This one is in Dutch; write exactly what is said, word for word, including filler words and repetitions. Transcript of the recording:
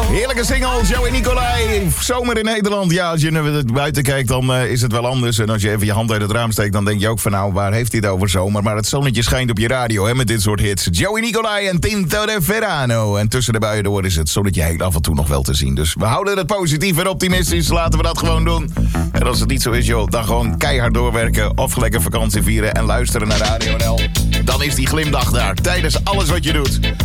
Heerlijke single, Joey Nicolai. Zomer in Nederland. Ja, als je naar buiten kijkt, dan uh, is het wel anders. En als je even je hand uit het raam steekt, dan denk je ook van nou, waar heeft hij het over zomer? Maar het zonnetje schijnt op je radio, hè, met dit soort hits. Joey Nicolai en Tinto de Verano. En tussen de buien door is het zonnetje heel af en toe nog wel te zien. Dus we houden het positief en optimistisch. Laten we dat gewoon doen. En als het niet zo is, joh, dan gewoon keihard doorwerken. Of lekker vakantie vieren en luisteren naar Radio N L. Dan is die glimlach daar, tijdens alles wat je doet.